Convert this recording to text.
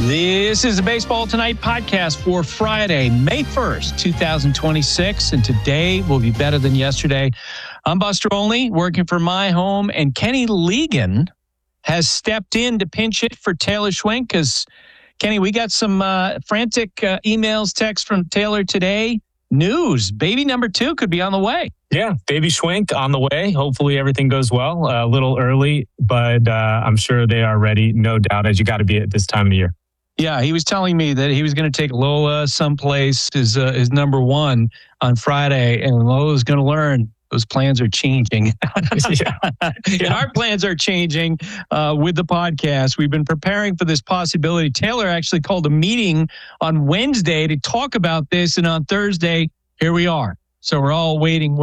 This is the Baseball Tonight podcast for Friday, May 1st, 2026. And today will be better than yesterday. I'm Buster Olney, working for My Home, and Kenny Legan has stepped in to pinch hit for Taylor Schwenk because, Kenny, we got some frantic emails, texts from Taylor today. News, baby number 2 could be on the way. Yeah, baby Schwenk on the way. Hopefully everything goes well. A little early, but I'm sure they are ready, no doubt, as you got to be at this time of the year. Yeah, he was telling me that he was going to take Lola someplace as number 1 on Friday, and Lola's going to learn those plans are changing. And our plans are changing with the podcast. We've been preparing for this possibility. Taylor actually called a meeting on Wednesday to talk about this, and on Thursday, here we are. So we're all waiting.